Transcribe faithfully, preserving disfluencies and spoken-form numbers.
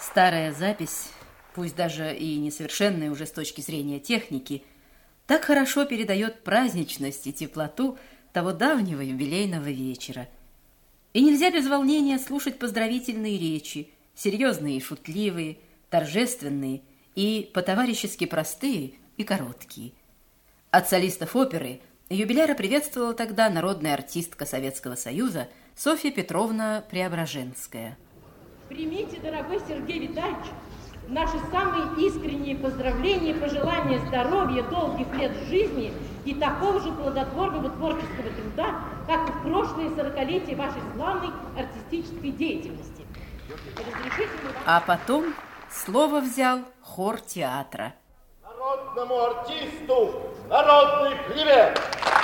Старая запись, пусть даже и несовершенная уже с точки зрения техники, так хорошо передает праздничность и теплоту того давнего юбилейного вечера. И нельзя без волнения слушать поздравительные речи, серьезные и шутливые, торжественные и по-товарищески простые и короткие. От солистов оперы юбиляра приветствовала тогда народная артистка Советского Союза Софья Петровна Преображенская. Примите, дорогой Сергей Витальевич, наши самые искренние поздравления и пожелания здоровья, долгих лет жизни и такого же плодотворного творческого труда, как и в прошлые сорокалетия вашей славной артистической деятельности. А потом слово взял хор театра. Народному артисту народный привет!